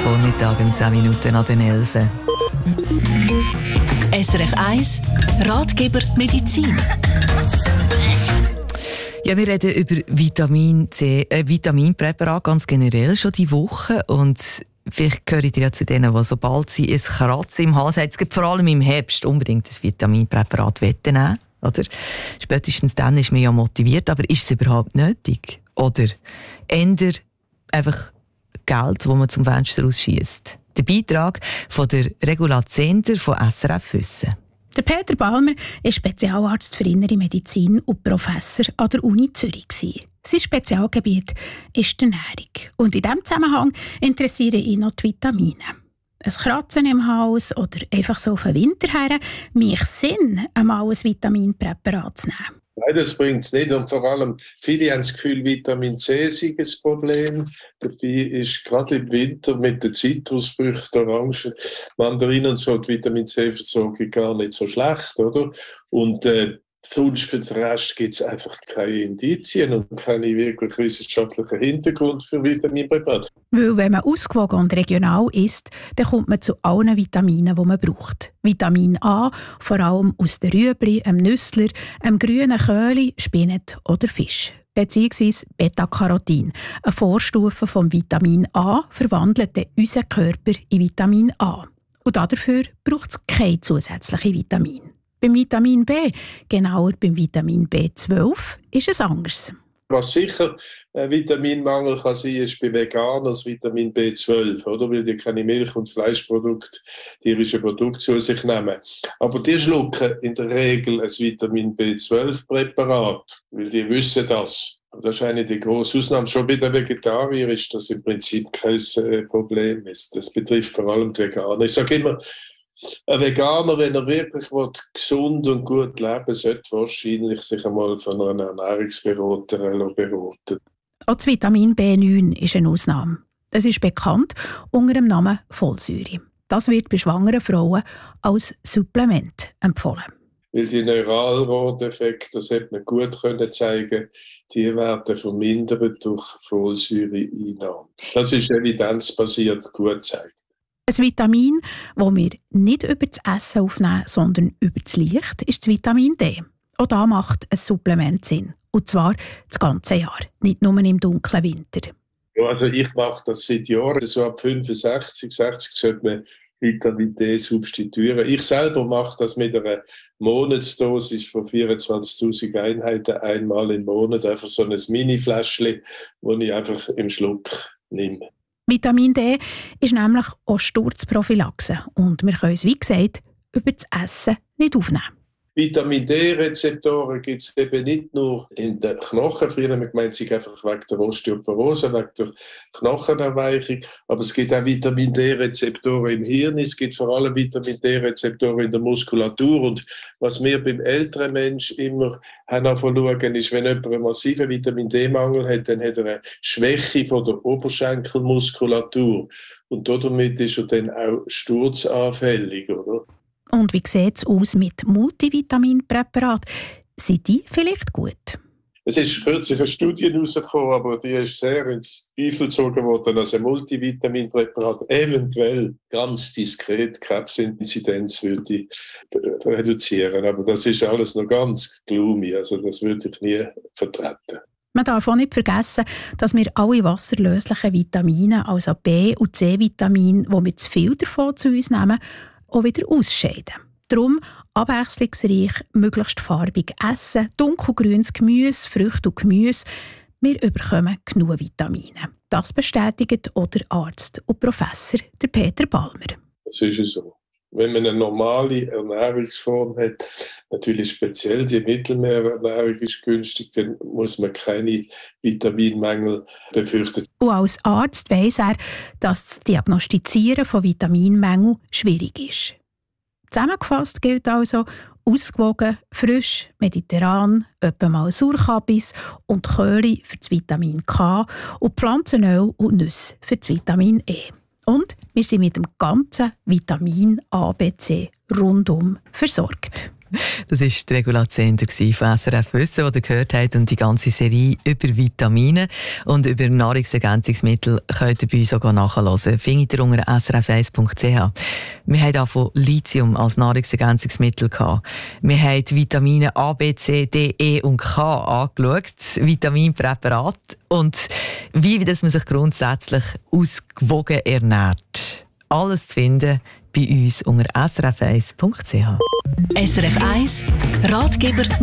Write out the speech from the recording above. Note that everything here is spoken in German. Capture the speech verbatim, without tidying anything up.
Vormittag um zehn Minuten an den elf. S R F eins Ratgeber Medizin. Ja, wir reden über Vitamin C, äh, Vitaminpräparat ganz generell schon die Woche. Und vielleicht gehört ihr ja zu denen, die sobald sie ein Kratzen im Hals haben, es gibt vor allem im Herbst unbedingt ein Vitaminpräparat nehmen, oder? Spätestens dann ist man ja motiviert, aber ist es überhaupt nötig? Oder ändert einfach Geld, das man zum Fenster rausschiesst? Der Beitrag von der Regula Zehnder von S R F Wissen. Der Peter Balmer ist Spezialarzt für Innere Medizin und Professor an der Uni Zürich. Sein Spezialgebiet ist die Ernährung. Und in diesem Zusammenhang interessieren ihn noch die Vitamine. Ein Kratzen im Hals oder einfach so auf den Winter her, macht Sinn, einmal ein Vitaminpräparat zu nehmen. Nein, das bringt es nicht. Und vor allem, viele haben das Gefühl, Vitamin C sei ein Problem. Dabei ist gerade im Winter mit den Zitrusfrüchten, Orangen, Mandarinen und so die Vitamin C-Versorgung gar nicht so schlecht, oder? Und äh, sonst für den Rest gibt es einfach keine Indizien und keine wirklich wissenschaftlichen Hintergrund für Vitaminpräparate. Weil wenn man ausgewogen und regional isst, dann kommt man zu allen Vitaminen, die man braucht. Vitamin A, vor allem aus den Rüebli, dem Nüssler, dem grünen Köhli, Spinat oder Fisch. Beziehungsweise Beta-Carotin, eine Vorstufe vom Vitamin A, verwandelt unseren Körper in Vitamin A. Und dafür braucht es keine zusätzlichen Vitamine. Beim Vitamin B, genauer beim Vitamin B zwölf, ist es anders. Was sicher ein Vitaminmangel kann sein, ist bei Veganern das Vitamin B zwölf, oder? Weil die keine Milch- und Fleischprodukte, tierische Produkte zu sich nehmen. Aber die schlucken in der Regel ein Vitamin B zwölf Präparat, weil die wissen das. Und das ist eine der grossen Ausnahmen. Schon bei den Vegetariern ist das im Prinzip kein Problem. Das betrifft vor allem die Veganer. Ich sage immer, ein Veganer, wenn er wirklich will, gesund und gut leben will, sollte wahrscheinlich sich einmal von einer Ernährungsberaterin beraten. Auch das Vitamin B neun ist eine Ausnahme. Es ist bekannt unter dem Namen Folsäure. Das wird bei schwangeren Frauen als Supplement empfohlen. Weil die Neuralrohrdefekte, das hat man gut können zeigen, die werden vermindert durch Folsäureeinnahme. Das ist evidenzbasiert gut gezeigt. Ein Vitamin, das wir nicht über das Essen aufnehmen, sondern über das Licht, ist das Vitamin D. Auch da macht ein Supplement Sinn. Und zwar das ganze Jahr, nicht nur im dunklen Winter. Ja, also ich mache das seit Jahren. So ab fünfundsechzig, sechzig sollte man Vitamin D substituieren. Ich selber mache das mit einer Monatsdosis von vierundzwanzigtausend Einheiten einmal im Monat. Einfach so ein Mini-Fläschchen, das ich einfach im Schluck nehme. Vitamin D ist nämlich auch Sturzprophylaxe und wir können es, wie gesagt, über das Essen nicht aufnehmen. Vitamin D-Rezeptoren gibt es eben nicht nur in den Knochen. Früher haben wir gemeint, sie einfach wegen der Osteoporose, wegen der Knochenerweichung. Aber es gibt auch Vitamin D-Rezeptoren im Hirn. Es gibt vor allem Vitamin D-Rezeptoren in der Muskulatur. Und was wir beim älteren Menschen immer schauen, ist, wenn jemand einen massiven Vitamin D-Mangel hat, dann hat er eine Schwäche von der Oberschenkelmuskulatur. Und damit ist er dann auch sturzanfällig, oder? Und wie sieht es aus mit Multivitaminpräparaten? Sind die vielleicht gut? Es ist kürzlich eine Studie herausgekommen, aber die ist sehr ins Zweifel gezogen worden, dass ein Multivitaminpräparat eventuell ganz diskret Krebsinzidenz würde reduzieren. Aber das ist alles noch ganz gloomy, also das würde ich nie vertreten. Man darf auch nicht vergessen, dass wir alle wasserlöslichen Vitamine, also B- und C-Vitamine, die wir zu viel davon zu uns nehmen, auch wieder ausscheiden. Darum abwechslungsreich, möglichst farbig essen, dunkelgrünes Gemüse, Früchte und Gemüse. Wir bekommen genug Vitamine. Das bestätigt auch der Arzt und Professor der Peter Balmer. Das ist so. Wenn man eine normale Ernährungsform hat, natürlich speziell die Mittelmeerernährung ist günstig, dann muss man keine Vitaminmängel befürchten. Und als Arzt weiss er, dass das Diagnostizieren von Vitaminmängeln schwierig ist. Zusammengefasst gilt also, ausgewogen, frisch, mediterran, etwa mal Sauerkabis und Köhli für das Vitamin K und Pflanzenöl und Nüsse für das Vitamin E. Und wir sind mit dem ganzen Vitamin A B C rundum versorgt. Das war die Regulation von S R F Wissen, die ihr gehört habt, und die ganze Serie über Vitamine und über Nahrungsergänzungsmittel könnt ihr bei uns auch nachhören. Findet ihr unter s r f eins punkt c h. Wir haben auch von Lithium als Nahrungsergänzungsmittel gehabt. Wir haben die Vitamine A, B, C, D, E und K angeschaut, Vitaminpräparate und wie dass man sich grundsätzlich ausgewogen ernährt. Alles zu finden bei uns unter s r f eins punkt c h. S R F eins Ratgeber